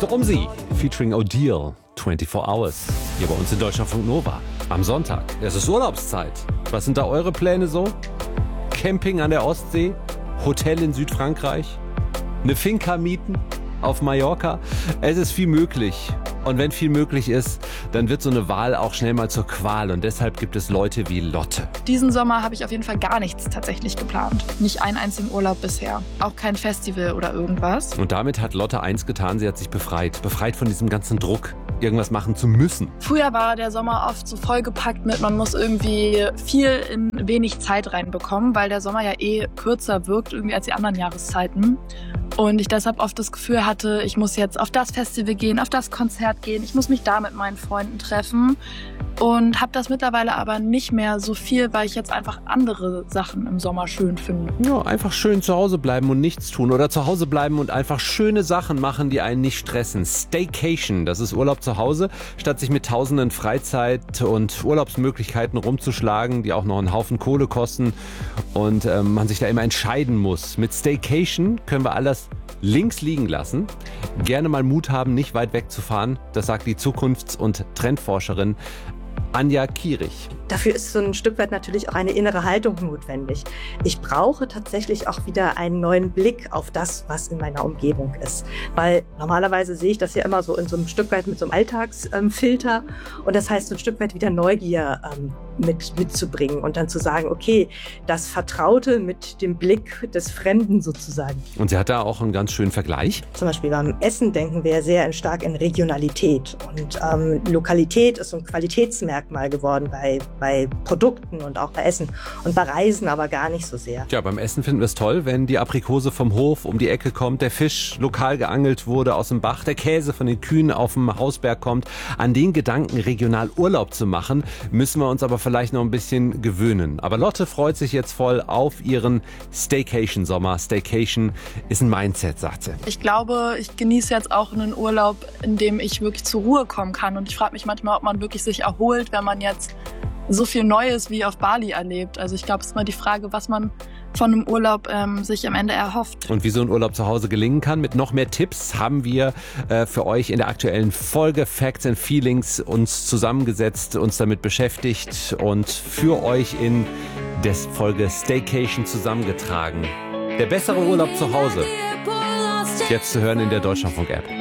doch um sie. Featuring Odile, 24 Hours. Hier bei uns in Deutschlandfunk Nova. Am Sonntag. Es ist Urlaubszeit. Was sind da eure Pläne so? Camping an der Ostsee? Hotel in Südfrankreich? Eine Finca mieten? Auf Mallorca? Es ist viel möglich. Und wenn viel möglich ist, dann wird so eine Wahl auch schnell mal zur Qual. Und deshalb gibt es Leute wie Lotte. Diesen Sommer habe ich auf jeden Fall gar nichts tatsächlich geplant. Nicht einen einzigen Urlaub bisher. Auch kein Festival oder irgendwas. Und damit hat Lotte eins getan, sie hat sich befreit. Befreit von diesem ganzen Druck, irgendwas machen zu müssen. Früher war der Sommer oft so vollgepackt mit, man muss irgendwie viel in wenig Zeit reinbekommen, weil der Sommer ja kürzer wirkt irgendwie als die anderen Jahreszeiten. Und ich deshalb oft das Gefühl hatte, ich muss jetzt auf das Festival gehen, auf das Konzert gehen, ich muss mich da mit meinen Freunden treffen. Und habe das mittlerweile aber nicht mehr so viel, weil ich jetzt einfach andere Sachen im Sommer schön finde. Ja, einfach schön zu Hause bleiben und nichts tun. Oder zu Hause bleiben und einfach schöne Sachen machen, die einen nicht stressen. Staycation, das ist Urlaub zu Hause, statt sich mit tausenden Freizeit- und Urlaubsmöglichkeiten rumzuschlagen, die auch noch einen Haufen Kohle kosten und man sich da immer entscheiden muss. Mit Staycation können wir alles links liegen lassen. Gerne mal Mut haben, nicht weit wegzufahren. Das sagt die Zukunfts- und Trendforscherin Anja Kierich. Dafür ist so ein Stück weit natürlich auch eine innere Haltung notwendig. Ich brauche tatsächlich auch wieder einen neuen Blick auf das, was in meiner Umgebung ist. Weil normalerweise sehe ich das ja immer so in so einem Stück weit mit so einem Alltagsfilter. Und das heißt, so ein Stück weit wieder Neugier mitzubringen und dann zu sagen, okay, das Vertraute mit dem Blick des Fremden sozusagen. Und sie hat da auch einen ganz schönen Vergleich. Zum Beispiel beim Essen denken wir sehr stark in Regionalität. Und Lokalität ist so ein Qualitätsmerkmal geworden bei Produkten und auch bei Essen. Und bei Reisen aber gar nicht so sehr. Ja, beim Essen finden wir es toll, wenn die Aprikose vom Hof um die Ecke kommt, der Fisch lokal geangelt wurde aus dem Bach, der Käse von den Kühen auf dem Hausberg kommt. An den Gedanken, regional Urlaub zu machen, müssen wir uns aber vielleicht noch ein bisschen gewöhnen. Aber Lotte freut sich jetzt voll auf ihren Staycation-Sommer. Staycation ist ein Mindset, sagt sie. Ich glaube, ich genieße jetzt auch einen Urlaub, in dem ich wirklich zur Ruhe kommen kann. Und ich frage mich manchmal, ob man wirklich sich erholt, wenn man jetzt so viel Neues wie auf Bali erlebt. Also ich glaube, es ist mal die Frage, was man von einem Urlaub sich am Ende erhofft. Und wie so ein Urlaub zu Hause gelingen kann, mit noch mehr Tipps haben wir für euch in der aktuellen Folge Facts and Feelings uns zusammengesetzt, uns damit beschäftigt und für euch in der Folge Staycation zusammengetragen. Der bessere Urlaub zu Hause. Jetzt zu hören in der Deutschlandfunk-App.